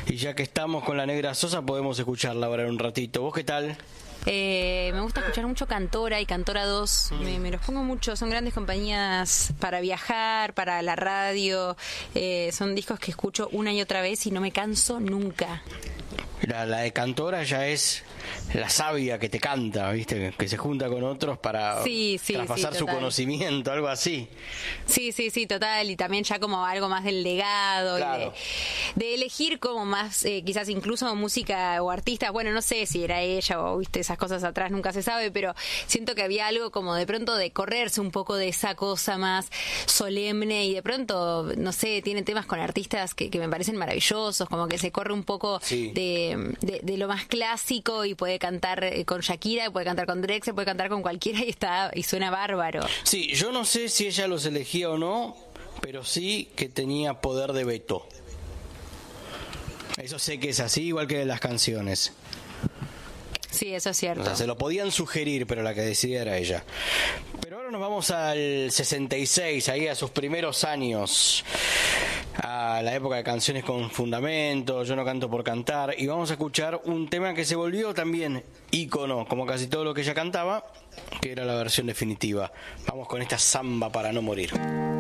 Y ya que estamos con la Negra Sosa, podemos escucharla ahora en un ratito. ¿Vos qué tal? Me gusta escuchar mucho Cantora y Cantora 2, me los pongo mucho, son grandes compañías para viajar, para la radio, son discos que escucho una y otra vez y no me canso nunca. La de Cantora ya es la sabia que te canta, ¿viste? Que se junta con otros para traspasar su conocimiento, algo así. Sí, total. Y también ya como algo más del legado, claro. Y de elegir como más, quizás incluso música o artistas. Bueno, no sé si era ella o, viste, esas cosas atrás, nunca se sabe, pero siento que había algo como de pronto de correrse un poco de esa cosa más solemne y de pronto, no sé, tiene temas con artistas que me parecen maravillosos, como que se corre un poco de lo más clásico y puede cantar con Shakira, puede cantar con Drexler, puede cantar con cualquiera y suena bárbaro. Sí, yo no sé si ella los elegía o no, pero sí que tenía poder de veto. Eso sé que es así, igual que las canciones. Sí, eso es cierto. O sea, se lo podían sugerir, pero la que decidía era ella. Pero ahora nos vamos al 66, ahí a sus primeros años, a la época de canciones con fundamento, Yo no canto por cantar, y vamos a escuchar un tema que se volvió también ícono, como casi todo lo que ella cantaba, que era la versión definitiva. Vamos con esta Samba para no morir.